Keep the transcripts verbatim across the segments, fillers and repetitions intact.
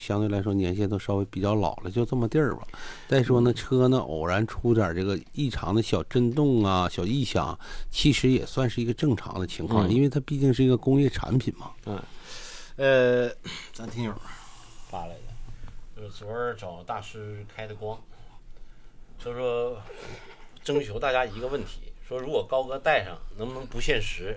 相对来说年限都稍微比较老了，就这么地儿吧。再说呢，车呢偶然出点这个异常的小震动啊、小异响，其实也算是一个正常的情况， 嗯、 因为它毕竟是一个工业产品嘛。 嗯，呃，咱听友发来的，就是昨儿找大师开的光，说说征求大家一个问题，说如果高哥带上，能不能不限时？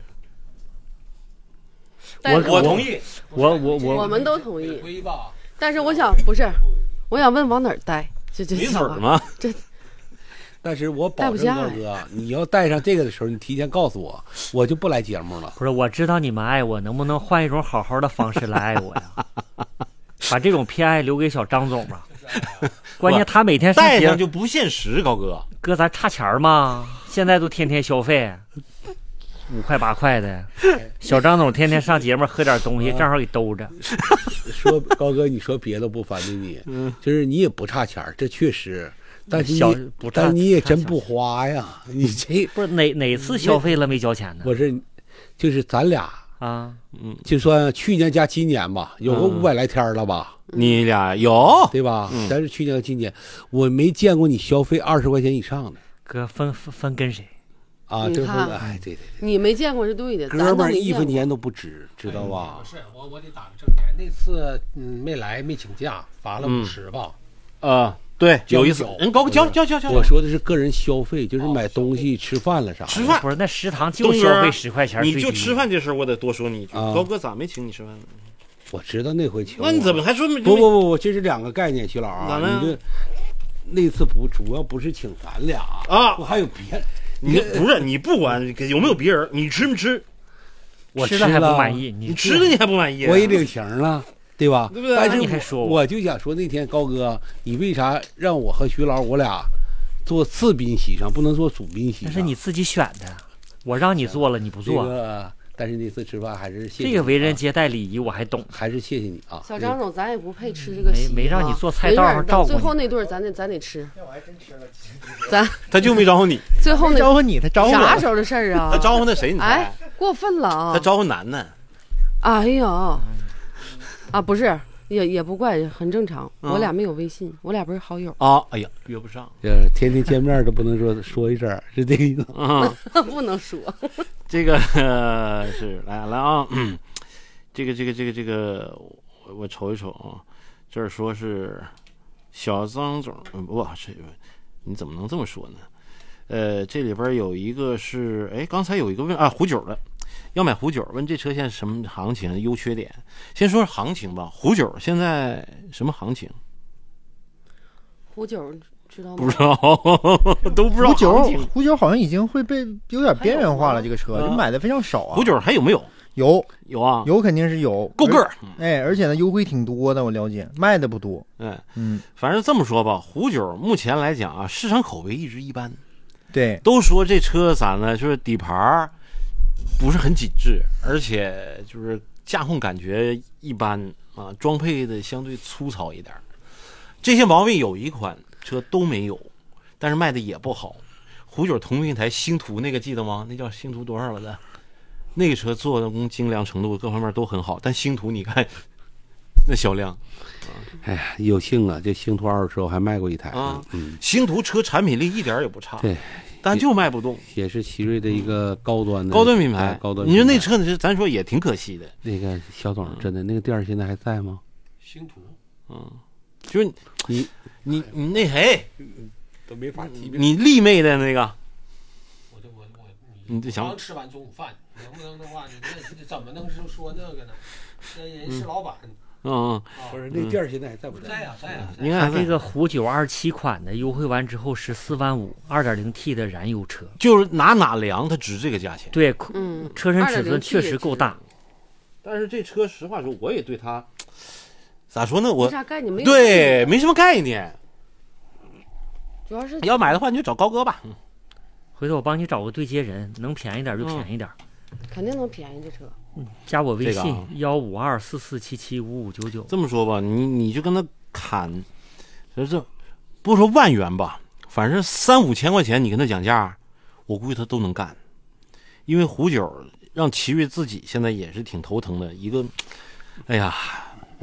我我同意， 我我我我们都同意。但是我想不是，我想问往哪儿带？这这没嘴儿吗？ 这， 但是我保证高哥，你要带上这个的时候，你提前告诉我，我就不来节目了。 不是，我知道你们爱我，能不能换一种好好的方式来爱我呀？把这种偏爱留给小张总吧。关键他每天带上就不限时，高哥。 哥，咱差钱吗？现在都天天消费。五块八块的，小张总天天上节目喝点东西，正好给兜着。 说高哥，你说别的不反对你，嗯，就是你也不差钱，这确实，但是你不差， 但你也真不花呀。你这不是哪哪次消费了没交钱呢？ 我是，就是咱俩啊， 嗯，就算去年加今年吧，有个五百来天了吧？ 嗯、你俩有对吧？ 嗯、 咱是去年和今年，我没见过你消费二十块钱以上的。 哥分分分跟谁？ 啊，这分哎，对对对， 你没见过是对的， 哥们儿一分钱都不值，知道吧？ 不是，我我得打个正言，那次嗯没来没请假，罚了五十吧？ 啊，对，有意思。人高交交交交。 我说的是个人消费，就是买东西、吃饭了啥。 吃饭不是那食堂就消费十块钱， 你就吃饭这事儿，我得多说你一句。高哥咋没请你吃饭呢？ 我知道那回请。 那你怎么还说不不不不，这是两个概念，徐老啊，你这那次不主要不是请咱俩啊， 我还有别。 你不是你不管有没有别人，你吃没吃？ 我吃了还不满意， 你吃了你还不满意？ 我也领情了，对吧？ 对不对？ 但是你还说， 我就想说那天高哥，你为啥让我和徐老我俩坐次宾席上，不能坐主宾席上？ 那是你自己选的，我让你做了你不做。 这个，但是那次吃饭还是谢谢这个为人接待礼仪我还懂， 还是谢谢你啊。 小张总，咱也不配吃这个席， 没没让你坐菜道上照顾你。 最后那顿咱得咱得吃。 那我还真吃了。 咱他就没招呼你。 最后那招呼你，他招呼啥时候的事儿啊？ 他招呼那谁？你哎，过分了啊！ 他招呼楠楠。 哎呀，啊不是，也也不怪，很正常。我俩没有微信，我俩不是好友啊。哎呀，约不上。 呃，天天见面都不能说说一声，是这个意思啊？ 不能说。 这个呃是来来啊，嗯，这个这个这个这个，我我瞅一瞅啊，这儿说是小张总，哇，这你怎么能这么说呢？呃，这里边有一个是，哎，刚才有一个问啊，胡九的，要买胡九，问这车现在什么行情、优缺点？先说行情吧，胡九现在什么行情？ 胡九知道吗？ 不知道，都不知道。 胡九，胡九好像已经会被有点边缘化了，这个车就买的非常少啊。 胡九还有没有？ 有有啊， 有肯定是有， 够个儿。 哎，而且呢，优惠挺多的，我了解，卖的不多。 嗯嗯， 反正这么说吧，胡九目前来讲啊，市场口碑一直一般。 对， 都说这车咋呢？就是底盘不是很紧致，而且就是驾控感觉一般啊，装配的相对粗糙一点。这些毛病有一款车都没有，但是卖的也不好。胡九同平台星途那个记得吗？那叫星途多少来着？那个车做工精良程度各方面都很好，但星途你看那销量， 哎呀，有幸啊，这星途二手车我还卖过一台啊。 嗯， 星途车产品力一点也不差， 对， 但就卖不动。 也是奇瑞的一个高端的高端品牌， 高端。 你说那车呢？咱说也挺可惜的。 那个小总真的，那个店现在还在吗？ 星途， 嗯，就是你你你那谁都没法提。 你丽妹的那个， 我这我我你这想刚吃完中午饭。能不能的话，你这怎么能说那个呢？那人是老板。 嗯， 不是那店现在还在不在呀，在呀。 你看这个胡九二七款的优惠完之后十四万五，二点零 T 的燃油车， 就是拿哪量它值这个价钱。 对， 嗯， 车身尺寸确实够大。 但是这车实话说，我也对它咋说呢？我没啥概念，没对，没什么概念。 主要是要买的话，你就找高哥吧。嗯， 回头我帮你找个对接人，能便宜点就便宜点。 肯定能便宜这车。 嗯，加我微信幺五二四四七七五五九九。 这么说吧，你你就跟他砍，这不说万元吧，反正三五千块钱，你跟他讲价，我估计他都能干。因为胡九让奇瑞自己现在也是挺头疼的一个，哎呀，我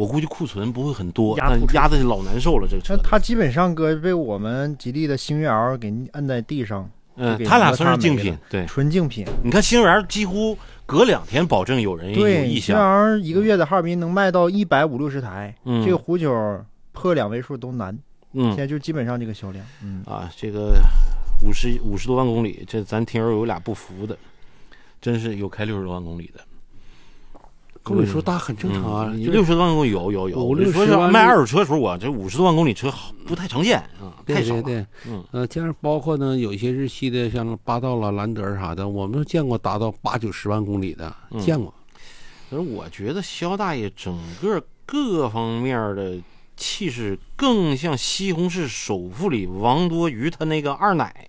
我估计库存不会很多， 压库存但压的老难受了。这个车子， 那他基本上哥被我们吉利的星越 L 给摁在地上， 嗯， 给他俩算是摩擦没了， 竞品对。 纯竞品。 你看星源几乎隔两天保证有人有对， 意星越向， L 一个月在哈尔滨能卖到一百五六十台， 嗯， 这个虎九破两位数都难。现嗯在就基本上这个销量，嗯啊，这个五十五十多万公里，这咱听友有俩不服的，真是有开六十多万公里的。 公里数大很正常啊，就是六十多万公里有有有。 五我就说是六十万卖二手车的时候，我这五十多万公里车好不太常见啊，太少了。 对对对， 嗯呃，这样包括呢，有一些日系的，像霸道啦、兰德啥的，我们都见过达到八九十万公里的， 嗯见过。 可是我觉得肖大爷整个各方面的气势更像《西红柿首富》里王多鱼他那个二奶。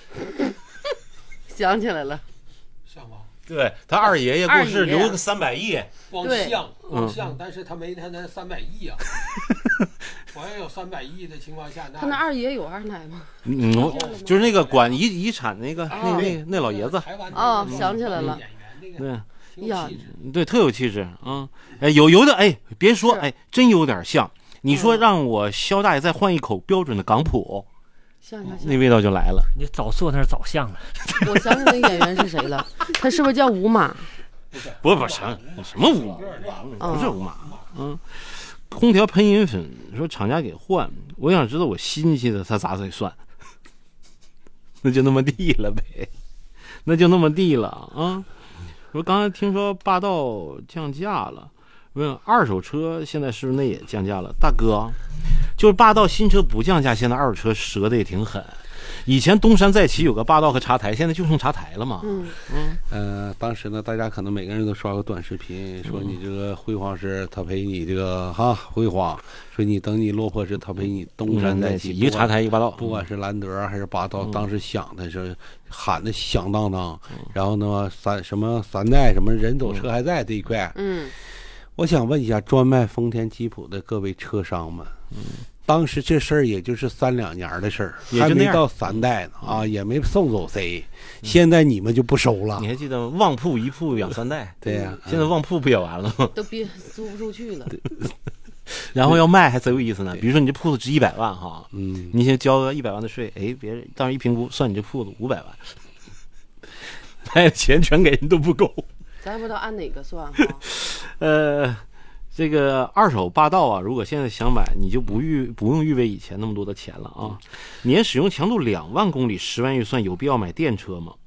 想起来了， 像吗？ 对他二爷爷过世二爷留了个三百亿， 光对像光嗯像，但是他没他那三百亿啊。我要有三百亿的情况下，那他那二爷有二奶吗？ 嗯，就是那个管遗遗产那个那哦那那老爷子， 台湾哦那个想起来了演员那个对挺有气质。 对，特有气质啊！哎，有有点哎，别说是哎，真有点像。你说嗯让我肖大爷再换一口标准的港普， 像像像， 那味道就来了。 你早坐那儿早像了。 我想起那演员是谁了，他是不是叫吴马？ 不不什什么五马，不是五马，嗯。空调喷银粉，说厂家给换，我想知道我新鲜的他咋得算？那就那么地了呗，那就那么地了啊！说刚才听说霸道降价了，问二手车现在是不是那也降价了？大哥，就是霸道新车不降价，现在二手车折的也挺狠。以前东山再起有个霸道和茶台，现在就剩茶台了嘛。 嗯呃，当时呢，大家可能每个人都刷过短视频，说你这个辉煌时他陪你这个哈辉煌，说你等你落魄时他陪你东山再起， 一个茶台一个霸道， 不管是兰德还是霸道， 嗯当时响的是喊的响当当，然后呢三什么三代什么人走车还在这一块， 嗯， 我想问一下专卖丰田吉普的各位车商们，当时这事儿也就是三两年的事儿，还也就那样没到三代呢啊，也没送走谁，现在你们就不收了你，还记得旺铺一铺养三代？ 对呀、 现在旺铺不也完了吗？ 都憋租不出去了。 然后要卖还贼有意思呢。比如说你这铺子值一百万哈， 嗯， 你先交个一百万的税，哎，别人当时一评估算你这铺子五百万，卖的钱全给人都不够。 咱也不知道按哪个算哈。 呃，这个二手霸道啊，如果现在想买，你就不预不用预备以前那么多的钱了啊。年使用强度两万公里，十万预算，有必要买电车吗？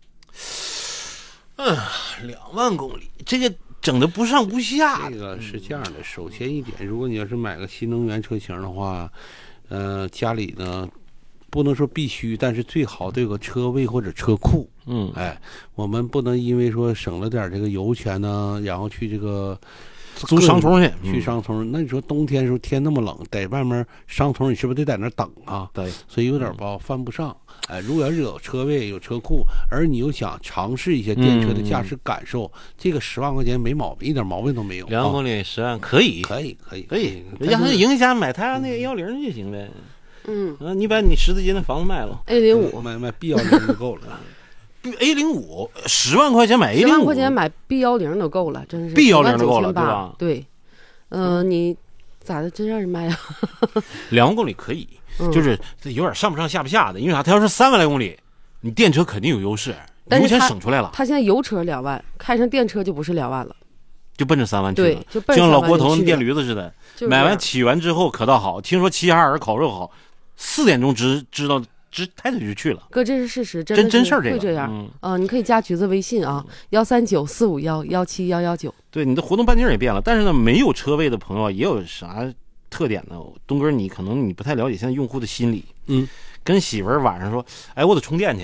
嗯，两万公里，这个整的不上不下这个是这样的，首先一点，如果你要是买个新能源车型的话，呃，家里呢不能说必须，但是最好都有个车位或者车库。 嗯， 哎，我们不能因为说省了点这个油钱呢，然后去这个租商通去， 去商通。那你说冬天的时候天那么冷，在外面商通，你是不是得在那等啊？ 对， 所以有点吧犯不上。哎，如果要是有车位、有车库，而你又想尝试一下电车的驾驶感受，这个十万块钱没毛病，一点毛病都没有。 两万公里里十万可以， 可以，可以， 可以， 但是让他赢家买他那个幺零就行呗。 嗯啊，你把你十字街那房子卖了 ，A 零五， 买买 B 幺零就够了。 ，A 零五十万块钱买 A 零五， 十万块钱买 B 幺零都够了，真是 B 幺零都够了，对九千八吧？ 对，呃，你咋的？真让人卖啊？ 两万公里可以， 嗯就是有点上不上下不下的，因为啥？他要是三万来公里，你电车肯定有优势，油钱但是他省出来了， 他现在油车两万，开上电车就不是两万了。 就奔着三万去对了，， 就奔就像老三万郭头那电就去了驴子似的， 就是买完这样骑完之后可倒好，听说齐齐哈尔烤肉好，四点钟知知道知抬腿就去了， 哥，这是事实，真真的是真事儿这个会这样。 嗯啊，你可以加橘子微信啊，幺三九四五幺幺七幺幺九。 对，你的活动半径也变了，但是呢，没有车位的朋友也有啥特点呢？东哥，你可能你不太了解现在用户的心理， 嗯， 跟媳妇儿晚上说，哎，我得充电去，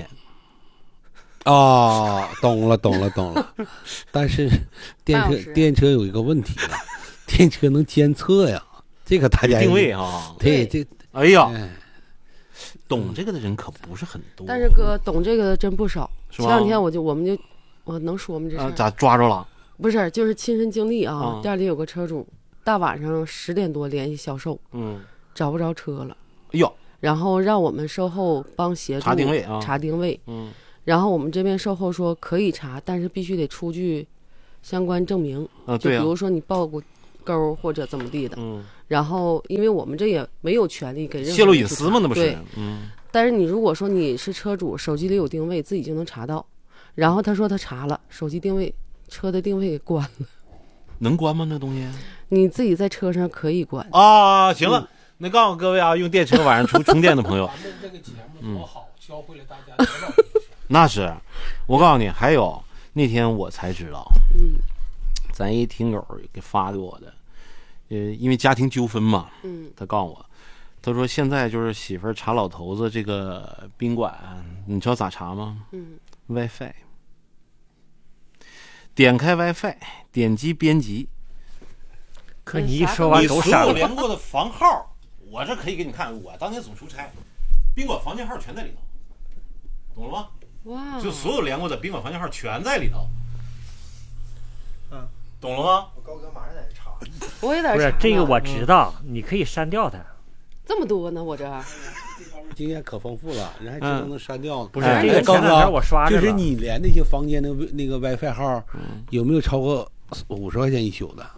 啊，懂了，懂了，懂了。但是电车半小时电车有一个问题了，电车能监测呀，这个大家定位啊， 对对这哎呀， 哎懂这个的人可不是很多， 但是哥懂这个的真不少。 是吧前两天我就我们就我能说吗？这事儿、 啊咋抓着了？ 不是，就是亲身经历啊。 啊店里有个车主，大晚上十点多联系销售， 嗯， 找不着车了， 哎呦， 然后让我们售后帮协助查定位啊查定位。 嗯然后我们这边售后说可以查，但是必须得出具相关证明， 啊，对啊就比，如说你报过钩或者怎么地的。 嗯， 然后因为我们这也没有权利给任何泄露人去查隐私嘛，那不是对？ 嗯， 但是你如果说你是车主，手机里有定位，自己就能查到。然后他说他查了，手机定位、车的定位给关了， 能关吗？那东西你自己在车上可以关。 啊，行了。那告诉各位啊，用电车晚上充充电的朋友， 咱们这个节目多好，教会了大家多少知识。 那是，我告诉你，还有那天我才知道， 嗯咱一听友给发给我的，呃，因为家庭纠纷嘛， 嗯他告诉我，他说现在就是媳妇儿查老头子这个宾馆，你知道咋查吗嗯， ？WiFi，点开 WiFi，点击编辑， 可你一说完你所有都傻了。 连过的房号，我这可以给你看，我当年总出差，宾馆房间号全在里头，懂了吗？ 哇， 就所有连过的宾馆房间号全在里头， 嗯， 懂了吗？ 我高哥马上在这查。 我也在查呢不是这个我知道，你可以删掉它。 这么多呢，我这经验可丰富了，人还知道能删掉呢。 不是哎这个前两高哥天我刷着了就是你连那些房间的那个 WiFi 号，有没有超过五十块钱一宿的？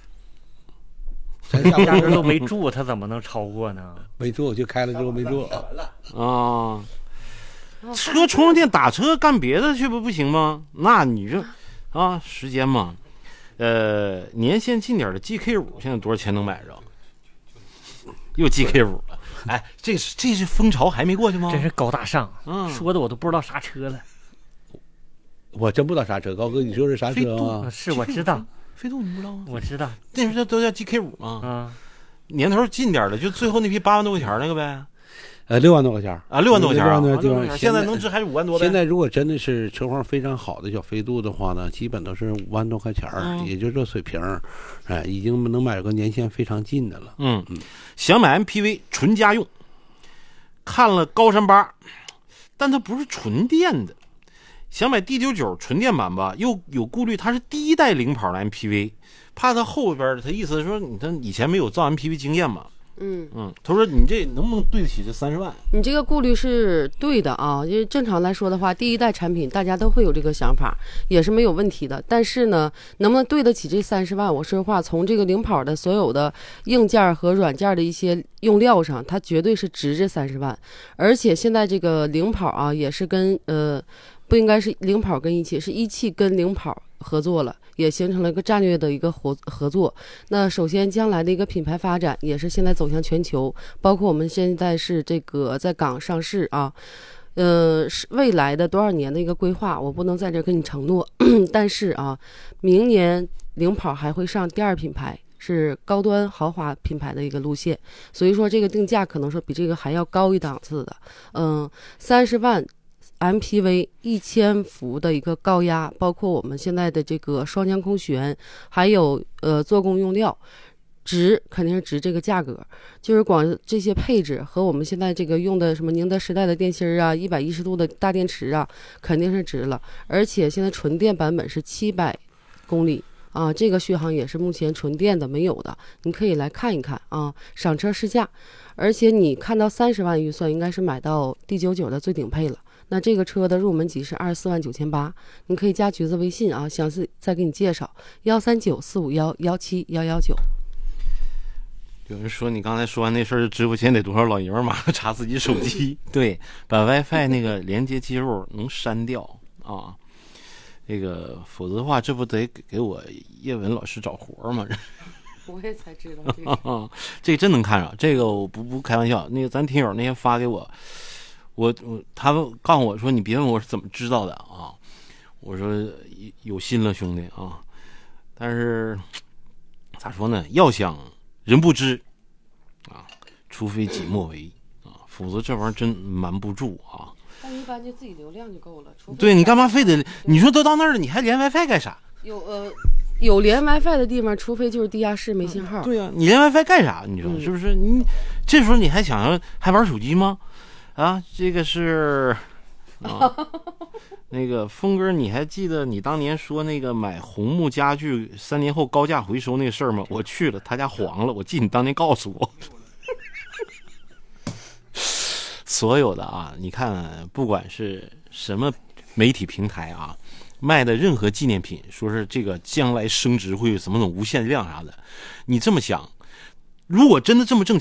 咱下压根不都没住，他怎么能超过呢？ 没做，就开了之后没做。 啊，车充上电打车干别的去不不行吗？那你这啊时间嘛，呃，年限近点的 G K 五现在多少钱能买着？又 G K 五了，哎，这是这是风潮还没过去吗？ 真是高大上， 嗯说的我都不知道啥车了。 我真不知道啥车，高哥，你说是啥车啊吗？ 是我知道， 飞度你不知道吗？ 我知道那时候都叫 G K 五吗？ 啊。 年头近点的，就最后那批八万多块钱那个呗。 呃，六万多块钱啊，六万多块钱啊， 六万多六万多块钱块钱。 现在能值还是五万多呗？ 现在如果真的是车况非常好的小飞度的话呢，基本都是五万多块钱儿， 嗯也就这水平儿，哎，已经能买个年限非常近的了。 嗯，想买 M P V 纯家用，看了高山八，但它不是纯电的。想买 D 九九纯电版吧，又有顾虑，它是第一代领跑的 M P V， 怕它后边他意思是说你他以前没有造 M P V 经验嘛。 嗯， 嗯，他说你这能不能对得起这三十万？ 你这个顾虑是对的啊，因为正常来说的话，第一代产品大家都会有这个想法，也是没有问题的。但是呢，能不能对得起这三十万？我说实话，从这个领跑的所有的硬件和软件的一些用料上，它绝对是值这三十万。而且现在这个领跑啊，也是跟呃，不应该是领跑跟一汽，是一汽跟领跑合作了。也形成了一个战略的一个合合作。那首先，将来的一个品牌发展也是现在走向全球，包括我们现在是这个在港上市啊，呃，是未来的多少年的一个规划，我不能在这跟你承诺，但是啊，明年领跑还会上第二品牌。是高端豪华品牌的一个路线，所以说这个定价可能说比这个还要高一档次的，嗯，三十万。M P V 一千伏的一个高压，包括我们现在的这个双腔空悬，还有呃做工用料，值肯定是值这个价格。就是光这些配置和我们现在这个用的什么宁德时代的电芯儿啊，一百一十度的大电池啊，肯定是值了。而且现在纯电版本是七百公里啊，这个续航也是目前纯电的没有的，你可以来看一看啊，赏车试驾。而且你看到三十万预算，应该是买到 D 九九的最顶配了。那这个车的入门级是二十四万九千八，你可以加橘子微信啊，详细再给你介绍。幺三九四五幺幺七幺幺九。 有人说你刚才说完那事儿，直播间得多少老爷们儿马上查自己手机？对，把 WiFi 那个连接接入能删掉啊，那个否则的话，这不得给给我叶文老师找活吗？ 我也才知道这个， 啊，这个真能看着，这个我不不开玩笑。那个咱听友那天发给我。我我他告诉我说，你别问我是怎么知道的啊，我说有心了兄弟啊，但是咋说呢，要想人不知啊，除非己莫为啊，否则这玩意儿真瞒不住啊。 但一般就自己流量就够了，除非对你干嘛非得？你说都到那儿了，你还连 WiFi 干啥？ 有呃有连 WiFi 的地方，除非就是地下室没信号。 对呀、啊，你连 WiFi 干啥？你说是不是？你这时候你还想要还玩手机吗？啊，这个是啊，那个峰哥，你还记得你当年说那个买红木家具三年后高价回收那个事儿吗？我去了，他家黄了，我记得你当年告诉我。所有的啊，你看，不管是什么媒体平台啊， 卖的任何纪念品，说是这个将来升值会有什么种无限量啥的，你这么想，如果真的这么挣钱。